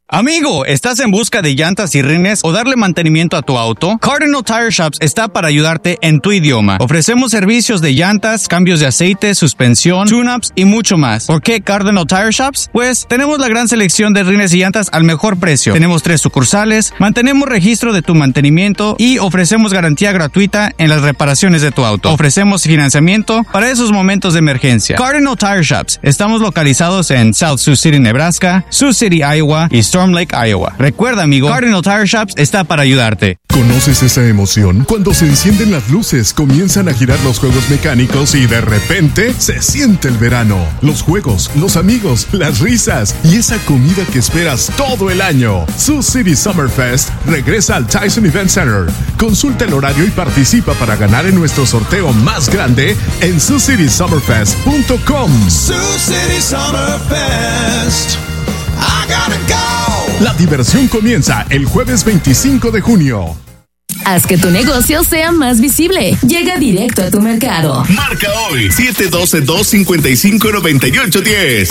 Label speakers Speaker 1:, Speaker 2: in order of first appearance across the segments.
Speaker 1: Amigo, ¿estás en busca de llantas y rines o darle mantenimiento a tu auto? Cardinal Tire Shops está para ayudarte en tu idioma. Ofrecemos servicios de llantas, cambios de aceite, suspensión, tune-ups y mucho más. ¿Por qué Cardinal Tire Shops? Pues tenemos la gran selección de rines y llantas al mejor precio. Tenemos 3 sucursales, mantenemos registro de tu mantenimiento y ofrecemos garantía gratuita en las reparaciones de tu auto. Ofrecemos financiamiento para esos momentos de emergencia. Cardinal Tire Shops. Estamos localizados en South Sioux City, Nebraska, Sioux City, Iowa y Storm Lake, Iowa. Recuerda, amigo, Cardinal Tire Shops está para ayudarte.
Speaker 2: ¿Conoces esa emoción? Cuando se encienden las luces, comienzan a girar los juegos mecánicos y de repente se siente el verano. Los juegos, los amigos, las risas y esa comida que esperas todo el año. Sioux City Summer Fest regresa al Tyson Event Center. Consulta el horario y participa para ganar en nuestro sorteo más grande en SiouxCitySummerFest.com.
Speaker 3: Sioux City Summer Fest. I gotta go.
Speaker 2: La diversión comienza el jueves 25 de junio.
Speaker 4: Haz que tu negocio sea más visible. Llega directo a tu mercado.
Speaker 5: Marca hoy 712-255-9810.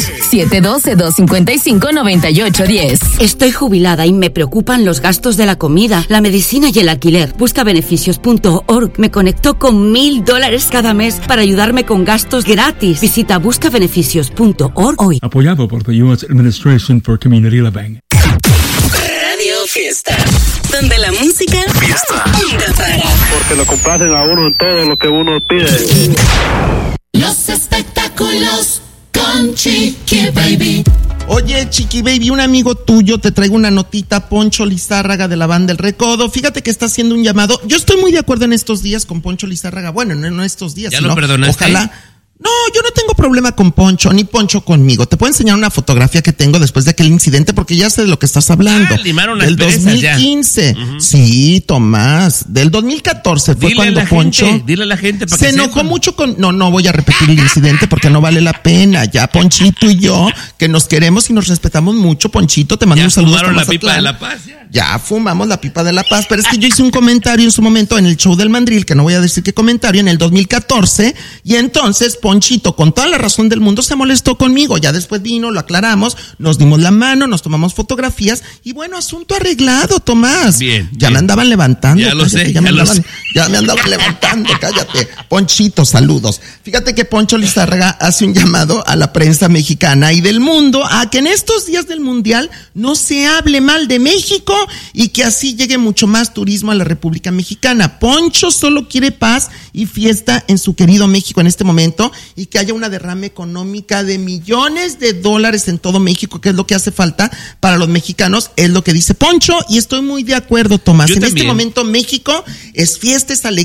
Speaker 4: 712-255-9810.
Speaker 6: Estoy jubilada y me preocupan los gastos de la comida, la medicina y el alquiler. Buscabeneficios.org me conectó con $1,000 cada mes para ayudarme con gastos gratis. Visita buscabeneficios.org hoy.
Speaker 7: Apoyado por the U.S. Administration for Community Living.
Speaker 8: Radio Fiesta, donde la música fiesta nunca para.
Speaker 9: Porque lo complacen a uno en todo lo que uno pide.
Speaker 3: Los espectáculos con Chiqui Baby.
Speaker 10: Oye, Chiqui Baby, un amigo tuyo te traigo una notita, Poncho Lizárraga de la banda El Recodo. Fíjate que está haciendo un llamado. Yo estoy muy de acuerdo en estos días con Poncho Lizárraga. Bueno, no estos días.
Speaker 11: ¿Ya lo perdonaste?
Speaker 10: Ojalá. No, yo no tengo problema con Poncho, ni Poncho conmigo. Te puedo enseñar una fotografía que tengo después de aquel incidente porque ya sé de lo que estás hablando.
Speaker 11: Limaron
Speaker 10: del 2015.
Speaker 11: Uh-huh.
Speaker 10: Sí, Tomás. Del 2014 fue cuando Poncho.
Speaker 11: Dile a la gente para
Speaker 10: se
Speaker 11: que
Speaker 10: enojó
Speaker 11: sepan.
Speaker 10: mucho con. No voy a repetir el incidente porque no vale la pena. Ya Ponchito y yo, que nos queremos y nos respetamos mucho, Ponchito, te mando un saludo.
Speaker 11: Ya fumaron la pipa de la paz.
Speaker 10: Ya fumamos la pipa de la paz, pero es que yo hice un comentario en su momento en el show del Mandril, que no voy a decir qué comentario, en el 2014, y entonces Ponchito, con toda la razón del mundo, se molestó conmigo. Ya después vino, lo aclaramos, nos dimos la mano, nos tomamos fotografías, y bueno, asunto arreglado, Tomás.
Speaker 11: Bien.
Speaker 10: Ya me andaban levantando.
Speaker 11: Ya lo sé,
Speaker 10: ya me andaban levantando, cállate. Ponchito, saludos. Fíjate que Poncho Lizárraga hace un llamado a la prensa mexicana y del mundo a que en estos días del Mundial no se hable mal de México y que así llegue mucho más turismo a la República Mexicana. Poncho solo quiere paz y fiesta en su querido México en este momento y que haya una derrama económica de $millones en todo México, que es lo que hace falta para los mexicanos, es lo que dice Poncho, y estoy muy de acuerdo, Tomás.
Speaker 11: Yo
Speaker 10: en
Speaker 11: también.
Speaker 10: este momento México es fiesta, es alegría.